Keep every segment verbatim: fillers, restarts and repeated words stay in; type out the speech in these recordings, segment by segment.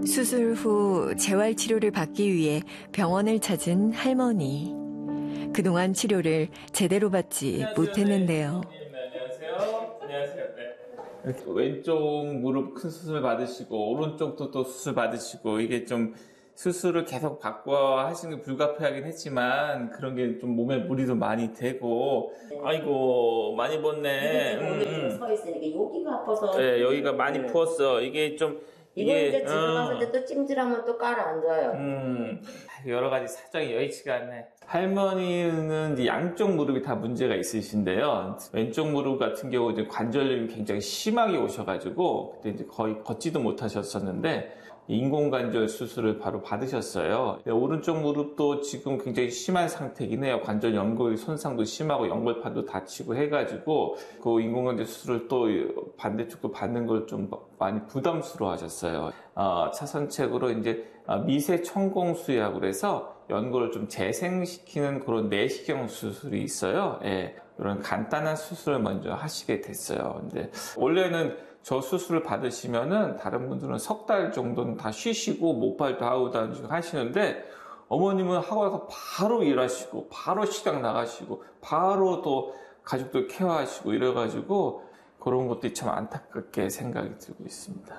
수술 후 재활치료를 받기 위해 병원을 찾은 할머니. 그동안 치료를 제대로 받지 안녕하세요. 못했는데요. 네, 안녕하세요. 안녕하세요. 네. 왼쪽 무릎 큰 수술 받으시고 오른쪽도 또 수술 받으시고 이게 좀 수술을 계속 받고 하시는 게 불가피하긴 했지만 그런 게 좀 몸에 무리도 많이 되고 네. 아이고 많이 벗네. 오늘 음, 음. 서 있으니까 여기가 아파서. 네, 여기가 많이 네. 부었어. 이게 좀 이거 이게, 이제 집에 갔을 때 또 찜질하면 또 깔아앉아요. 음, 여러 가지 사정이 여의치가 않네. 할머니는 이제 양쪽 무릎이 다 문제가 있으신데요. 왼쪽 무릎 같은 경우 이제 관절염이 굉장히 심하게 오셔가지고 그때 이제 거의 걷지도 못하셨었는데 인공관절 수술을 바로 받으셨어요. 오른쪽 무릎도 지금 굉장히 심한 상태이긴 해요. 관절 연골 손상도 심하고 연골판도 다치고 해가지고 그 인공관절 수술을 또 반대쪽도 받는 걸 좀 많이 부담스러워 하셨어요. 어, 차선책으로 이제 미세 천공수라고 그래서 연골을 좀 재생시키는 그런 내시경 수술이 있어요. 예, 이런 간단한 수술을 먼저 하시게 됐어요. 근데 원래는 저 수술을 받으시면은 다른 분들은 석 달 정도는 다 쉬시고 목발도 하고 다니시고 하시는데 어머님은 하고 나서 바로 일하시고 바로 시장 나가시고 바로 또 가족들 케어하시고 이래가지고 그런 것들이 참 안타깝게 생각이 들고 있습니다.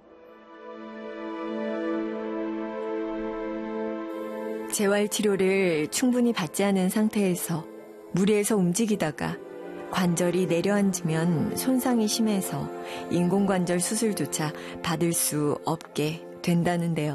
재활치료를 충분히 받지 않은 상태에서 무리해서 움직이다가 관절이 내려앉으면 손상이 심해서 인공관절 수술조차 받을 수 없게 된다는데요.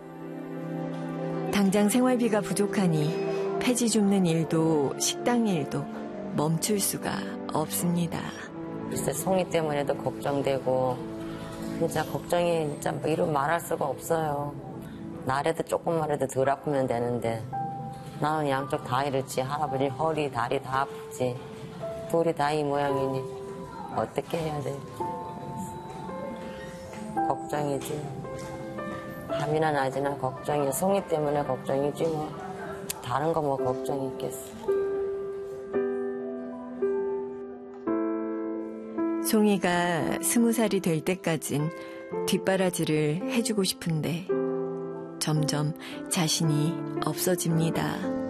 당장 생활비가 부족하니 폐지 줍는 일도 식당 일도 멈출 수가 없습니다. 글쎄 송이 때문에도 걱정되고 진짜 걱정이 진짜 뭐 이루 말할 수가 없어요. 나라도 조금만해도 덜 아프면 되는데 나는 양쪽 다 이렇지. 할아버지 허리 다리 다 아프지. 둘이 다 이 모양이니 어떻게 해야 돼? 걱정이지. 밤이나 낮이나 걱정이야. 송이 때문에 걱정이지 뭐. 다른 거 뭐 걱정이 있겠어. 송이가 스무 살이 될 때까진 뒷바라지를 해주고 싶은데 점점 자신이 없어집니다.